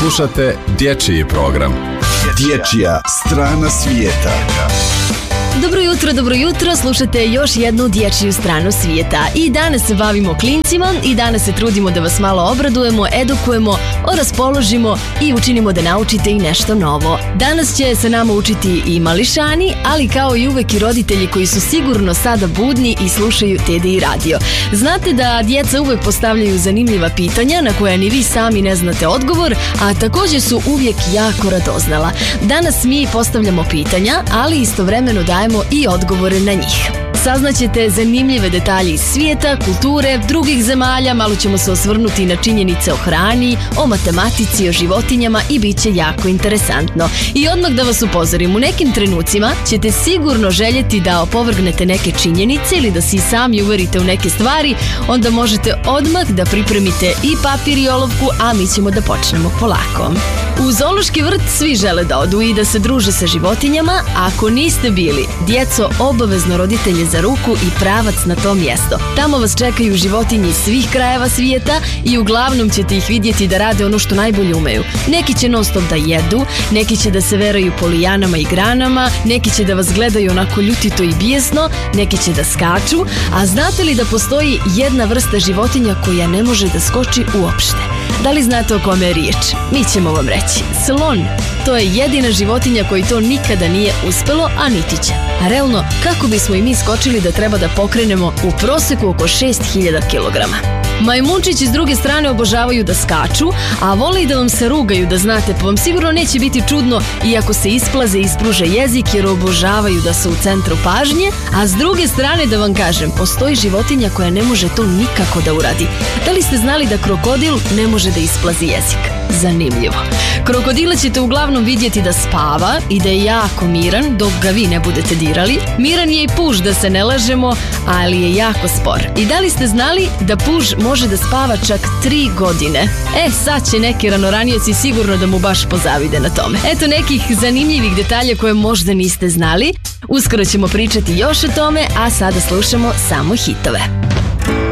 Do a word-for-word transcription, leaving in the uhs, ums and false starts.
Slušate dječji program. Dječja strana svijeta. Dobro jutro, dobro jutro, slušate još jednu dječju stranu svijeta. I danas se bavimo klincima i danas se trudimo da vas malo obradujemo, edukujemo, raspoložimo i učinimo da naučite i nešto novo. Danas će se nama učiti i mališani, ali kao i uvek i roditelji koji su sigurno sada budni i slušaju T D I radio. Znate da djeca uvek postavljaju zanimljiva pitanja na koja ni vi sami ne znate odgovor, a također su uvijek jako radoznala. Danas mi postavljamo pitanja, ali istovremeno dajemo i odgovore na njih. Saznaćete zanimljive detalje iz svijeta, kulture, drugih zemalja, malo ćemo se osvrnuti na činjenice o hrani, o matematici, o životinjama i bit će jako interesantno. I odmah da vas upozorim, u nekim trenucima ćete sigurno željeti da opovrgnete neke činjenice ili da se i sami uverite u neke stvari, onda možete odmah da pripremite i papir i olovku, a mi ćemo da počnemo polako. U zoološki vrt svi žele da odu i da se druže sa životinjama, a ako niste bili, djeco, obavezno roditelje za ruku i pravac na to mjesto. Tamo vas čekaju životinje iz svih krajeva svijeta i uglavnom ćete ih vidjeti da rade ono što najbolje umeju. Neki će non stop da jedu, neki će da se veraju po lijanama i granama, neki će da vas gledaju onako ljutito i bijesno, neki će da skaču, a znate li da postoji jedna vrsta životinja koja ne može da skoči uopšte? Da li znate o kome je riječ? Mi ćemo vam reći. Slon. To je jedina životinja koji to nikada nije uspelo, a niti će. A realno, kako bismo i mi skočili da treba da pokrenemo u proseku oko šest hiljada kilograma? Majmunčići s druge strane obožavaju da skaču, a vole i da vam se rugaju, da znate, pa vam sigurno neće biti čudno iako se isplaze i ispruže jezik jer obožavaju da su u centru pažnje, a s druge strane da vam kažem, postoji životinja koja ne može to nikako da uradi. Da li ste znali da krokodil ne može da isplazi jezik? Zanimljivo. Krokodila ćete uglavnom vidjeti da spava i da je jako miran dok ga vi ne budete dirali. Miran je i puž, da se ne lažemo, ali je jako spor. I da li ste znali da puž može da spava čak tri godine? E, sad će neki ranoranioci sigurno da mu baš pozavide na tome. Eto nekih zanimljivih detalja koje možda niste znali. Uskoro ćemo pričati još o tome, a sada slušamo samo hitove.